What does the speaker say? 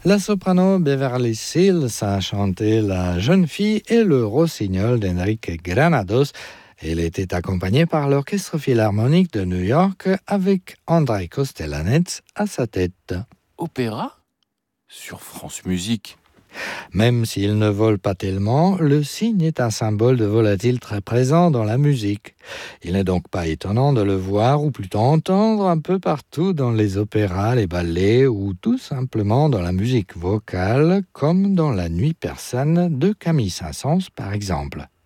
La soprano Beverly Sills a chanté La jeune fille et le rossignol d'Enrique Granados. Elle était accompagnée par l'Orchestre Philharmonique de New York avec Andrei Kostelanetz à sa tête. Opéra sur France Musique. Même s'il ne vole pas tellement, le cygne est un symbole de volatile très présent dans la musique. Il n'est donc pas étonnant de le voir ou plutôt entendre un peu partout dans les opéras, les ballets ou tout simplement dans la musique vocale comme dans La Nuit persane de Camille Saint-Saëns par exemple.